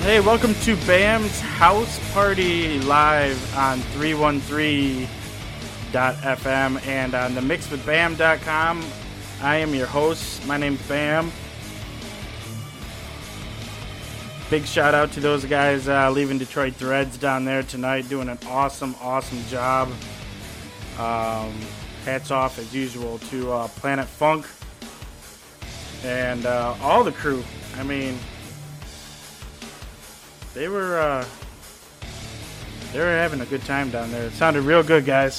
Hey, welcome to BAM's House Party live on 313.fm and on the mixwithbam.com. I am your host. My name's Bam. Big shout out to those guys leaving Detroit Threads down there tonight, doing an awesome job. Hats off as usual to Planet Funk and all the crew. I mean, they were having a good time down there. It sounded real good, guys.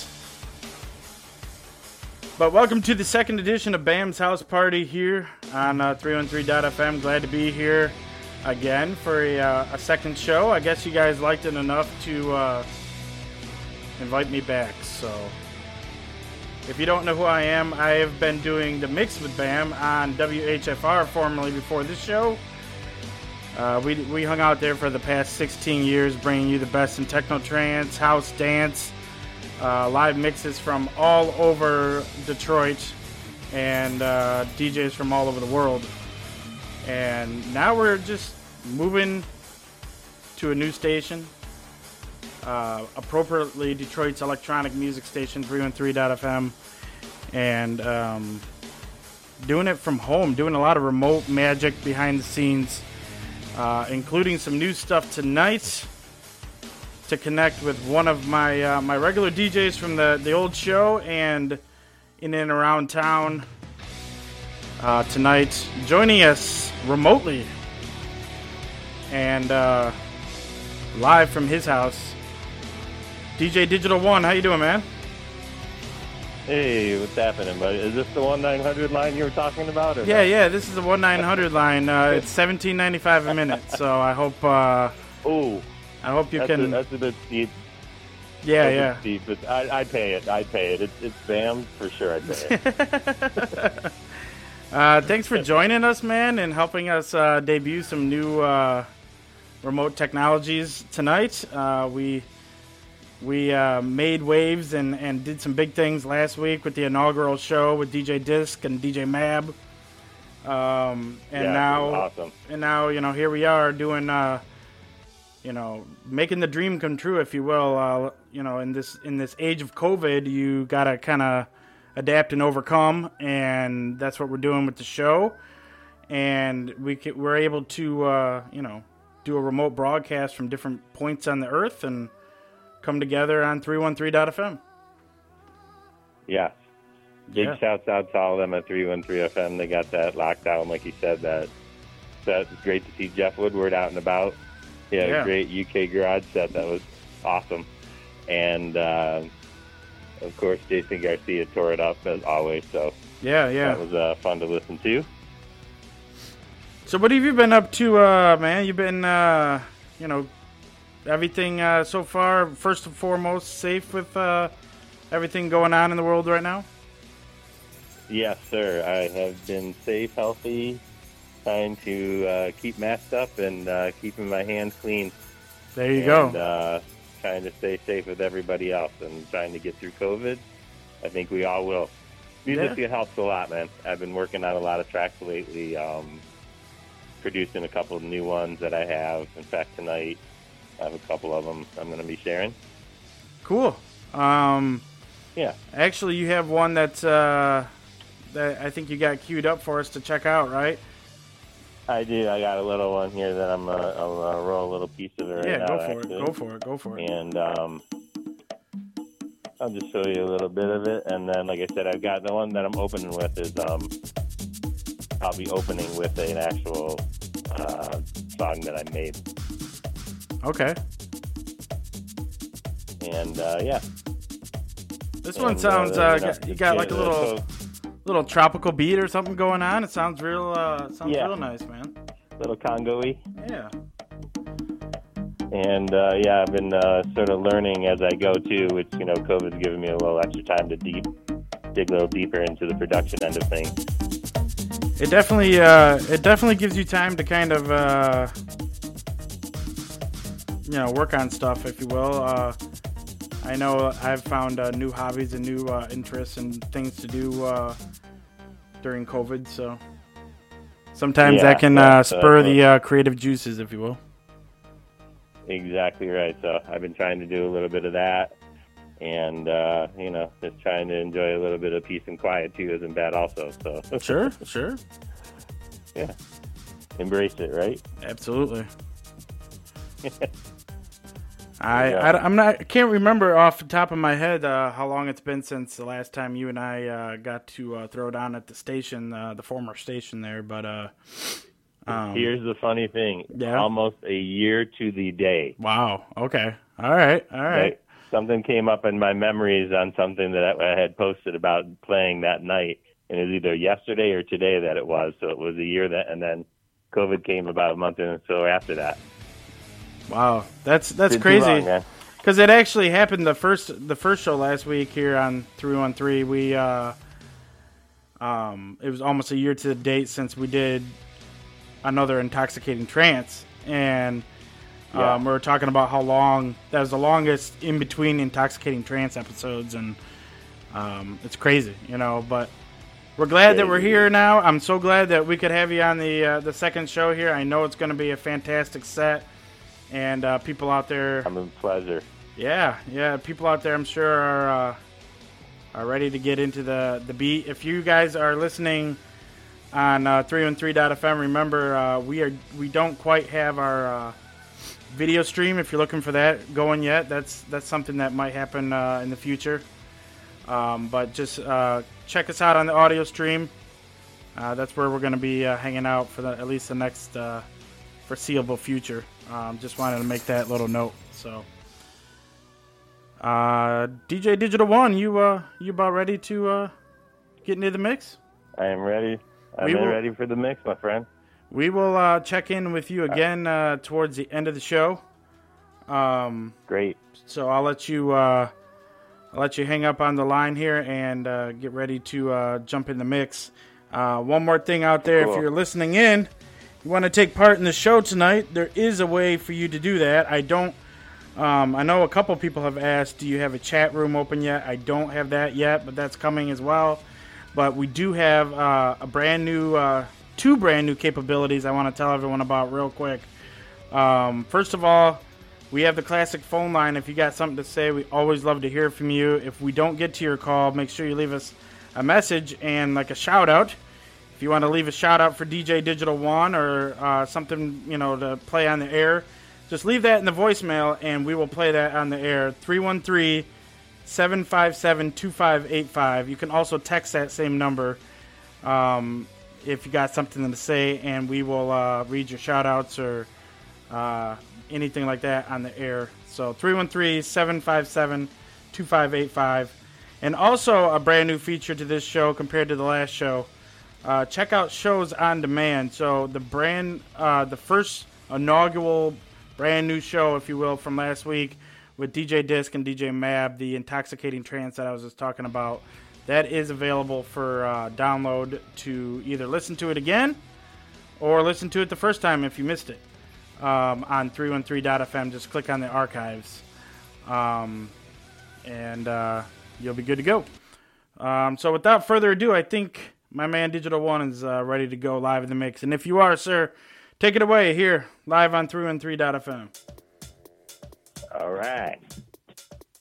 But welcome to the second edition of BAM's House Party here on 313.fm. Glad to be here again for a second show. I guess you guys liked it enough to invite me back. So if you don't know who I am, I have been doing the Mix with Bam on WHFR, formerly before this show. We hung out there for the past 16 years, bringing you the best in techno trance, house dance, live mixes from all over Detroit, and DJs from all over the world. And now we're just moving to a new station, appropriately Detroit's electronic music station, 313.fm, and doing it from home, doing a lot of remote magic behind the scenes. Including some new stuff tonight to connect with one of my my regular DJs from the old show and in and around town tonight, joining us remotely and live from his house, DJ Digital One. How you doing, man? Hey, what's happening, buddy? Is this the 1-900 line you were talking about? Or yeah, this is the 1-900 line. It's $17.95 a minute, so I hope. I hope you can. That's a bit steep. Yeah. Steep, but I'd pay it. It's BAM for sure. I'd pay it. Thanks for joining us, man, and helping us debut some new remote technologies tonight. We made waves and did some big things last week with the inaugural show with DJ Disc and DJ Mab. Awesome. And now, here we are doing, making the dream come true, if you will. In this age of COVID, you gotta kind of adapt and overcome, and that's what we're doing with the show. And we're able to, do a remote broadcast from different points on the earth and come together on 313.fm. Yeah. Big shouts out to all of them at 313FM. They got that locked down, like you said. That's great to see Jeff Woodward out and about. A great UK garage set. That was awesome. And, of course, Jason Garcia tore it up, as always. So that was fun to listen to. So what have you been up to, man? You've been, everything so far, first and foremost, safe with everything going on in the world right now? Yes, sir. I have been safe, healthy, trying to keep masked up and keeping my hands clean. There you go. Trying to stay safe with everybody else and trying to get through COVID. I think we all will. Music helps a lot, man. I've been working on a lot of tracks lately, producing a couple of new ones that I have. In fact, tonight, I have a couple of them I'm going to be sharing. Cool. Actually, you have one that I think you got queued up for us to check out, right? I do. I got a little one here that I'll roll a little piece of it right now. Go for it. And I'll just show you a little bit of it. And then, like I said, I've got the one that I'm opening with is I'll be opening with an actual song that I made. Okay. And this one sounds you got like a little tropical beat or something going on. It sounds real nice, man. Little Congo-y. Yeah. And I've been sort of learning as I go too, which COVID's given me a little extra time to dig a little deeper into the production end of things. It definitely gives you time to kind of work on stuff, if you will. I know I've found new hobbies and new interests and things to do during COVID, so sometimes that can spur the creative juices, if you will. Exactly right. So I've been trying to do a little bit of that, and just trying to enjoy a little bit of peace and quiet too isn't bad also. So Sure. Yeah, embrace it, right? Absolutely. I can't remember off the top of my head how long it's been since the last time you and I got to throw down at the station, the former station there. But here's the funny thing: almost a year to the day. Wow. Okay. All right. Something came up in my memories on something that I had posted about playing that night, and it was either yesterday or today that it was. So it was a year and then COVID came about a month or so after that. Wow, that's crazy. Because it actually happened the first show last week here on 313. We it was almost a year to the date since we did another Intoxicating Trance, and we were talking about how long that was the longest in between Intoxicating Trance episodes, and it's crazy, But we're glad that we're here now. I'm so glad that we could have you on the second show here. I know it's going to be a fantastic set. And people out there, I'm a pleasure. Yeah. People out there, I'm sure, are ready to get into the beat. If you guys are listening on 313.fm, remember we don't quite have our video stream. If you're looking for that going yet, that's something that might happen in the future. But just check us out on the audio stream. That's where we're going to be hanging out for at least the next foreseeable future. Just wanted to make that little note. So, DJ Digital One, you about ready to get into the mix? I am ready. I'm ready for the mix, my friend. We will check in with you again towards the end of the show. Great. So I'll let you hang up on the line here and get ready to jump in the mix. One more thing out there, cool. If you're listening in. You want to take part in the show tonight, there is a way for you to do that. I know a couple people have asked, do you have a chat room open yet? I don't have that yet, but that's coming as well. But we do have two brand new capabilities I want to tell everyone about real quick. First of all, we have the classic phone line. If you got something to say, we always love to hear from you. If we don't get to your call, make sure you leave us a message and like a shout out. If you want to leave a shout-out for DJ Digital One or something, to play on the air, just leave that in the voicemail, and we will play that on the air. 313-757-2585. You can also text that same number if you got something to say, and we will read your shout-outs or anything like that on the air. So 313-757-2585. And also a brand new feature to this show compared to the last show. Check out shows on demand. So the first inaugural brand new show, if you will, from last week with DJ Disc and DJ Mab, the Intoxicating Trance that I was just talking about, that is available for download to either listen to it again or listen to it the first time if you missed it on 313.fm. Just click on the archives and you'll be good to go. So without further ado, I think my man Digital One is ready to go live in the mix. And if you are, sir, take it away here, live on 313.fm. All right.